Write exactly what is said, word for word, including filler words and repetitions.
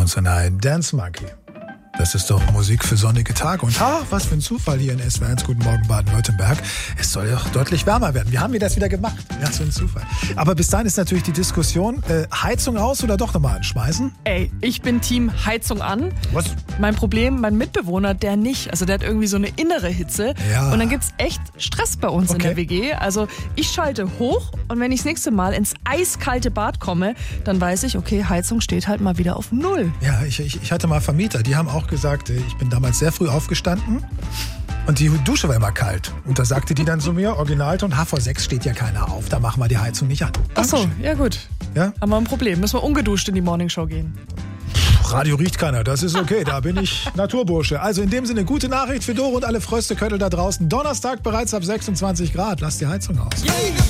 uns in ein Dance Monkey. Das ist doch Musik für sonnige Tage. Und ha, was für ein Zufall hier in S W R eins. Guten Morgen Baden-Württemberg. Es soll ja auch deutlich wärmer werden. Wie haben wir das wieder gemacht? Ja, so ein Zufall. Aber bis dahin ist natürlich die Diskussion, äh, Heizung aus oder doch nochmal anschmeißen? Ey, ich bin Team Heizung an. Was? Mein Problem, mein Mitbewohner, der nicht. Also der hat irgendwie so eine innere Hitze. Ja. Und dann gibt's echt Stress bei uns Okay. in der W G. Also ich schalte hoch und wenn ich das nächste Mal ins eiskalte Bad komme, dann weiß ich, okay, Heizung steht halt mal wieder auf Null. Ja, ich, ich, ich hatte mal Vermieter, die haben auch gesagt, äh, ich bin damals sehr früh aufgestanden und die Dusche war immer kalt. Und da sagte die dann zu mir, Originalton, H vor sechs steht ja keiner auf, da machen wir die Heizung nicht an. Ach so, Dankeschön. ja gut. Ja? Haben wir ein Problem. Müssen wir ungeduscht in die Morningshow gehen. Radio riecht keiner, das ist okay, da bin ich Naturbursche. Also in dem Sinne, gute Nachricht für Doro und alle Frösteköttel da draußen. Donnerstag bereits ab sechsundzwanzig Grad, lasst die Heizung aus.